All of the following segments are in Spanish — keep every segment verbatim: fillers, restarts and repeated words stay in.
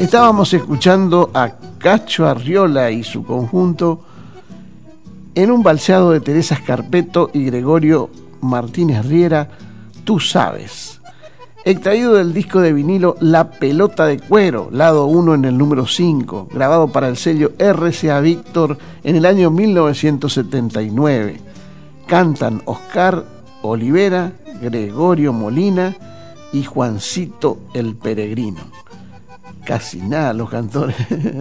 Estábamos escuchando a Cacho Arriola y su conjunto en un balseado de Teresa Scarpetto y Gregorio Martínez Riera, Tú Sabes, extraído del disco de vinilo La Pelota de Cuero, lado uno en el número cinco, grabado para el sello R C A Víctor en el año mil novecientos setenta y nueve. Cantan Oscar Olivera, Gregorio Molina y Juancito el Peregrino. Casi nada los cantores.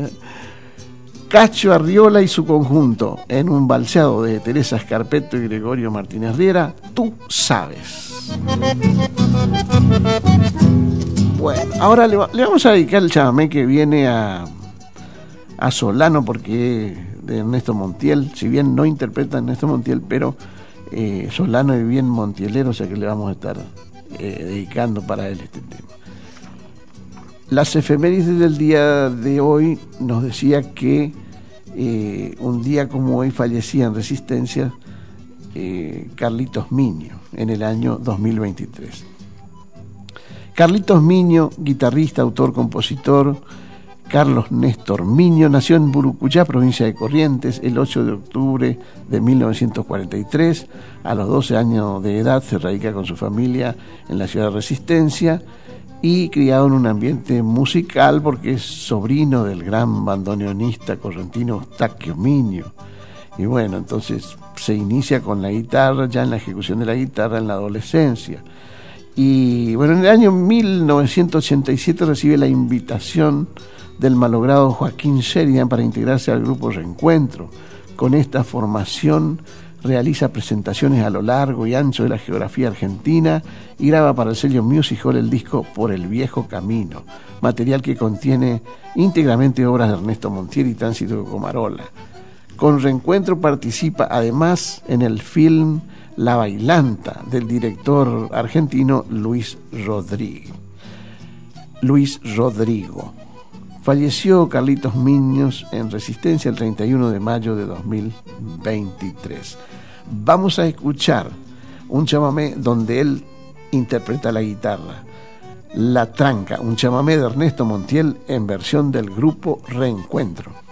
Cacho Arriola y su conjunto en un balseado de Teresa Scarpetto y Gregorio Martínez Riera, Tú Sabes. Bueno, ahora le, va, le vamos a dedicar el chamamé que viene a, a Solano, porque de Ernesto Montiel, si bien no interpreta a Ernesto Montiel, pero eh, Solano es bien montielero, o sea que le vamos a estar eh, dedicando para él este tema. Las efemérides del día de hoy nos decía que eh, un día como hoy fallecía en Resistencia eh, Carlitos Miño en el año dos mil veintitrés. Carlitos Miño, guitarrista, autor, compositor, Carlos Néstor Miño, nació en Burucuyá, provincia de Corrientes, el ocho de octubre de mil novecientos cuarenta y tres. A los doce años de edad se radica con su familia en la ciudad de Resistencia, y criado en un ambiente musical porque es sobrino del gran bandoneonista correntino Eustaquio Miño. Y bueno, entonces se inicia con la guitarra, ya en la ejecución de la guitarra en la adolescencia. Y bueno, en el año mil novecientos ochenta y siete recibe la invitación del malogrado Joaquín Sheridan para integrarse al grupo Reencuentro. Con esta formación realiza presentaciones a lo largo y ancho de la geografía argentina y graba para el sello Music Hall el disco Por el Viejo Camino, material que contiene íntegramente obras de Ernesto Montiel y Tránsito de Comarola. Con Reencuentro participa además en el film La Bailanta del director argentino Luis Rodrigo. Luis Rodrigo. Falleció Carlitos Miños en Resistencia el treinta y uno de mayo de dos mil veintitrés. Vamos a escuchar un chamamé donde él interpreta la guitarra. La Tranca, un chamamé de Ernesto Montiel en versión del grupo Reencuentro.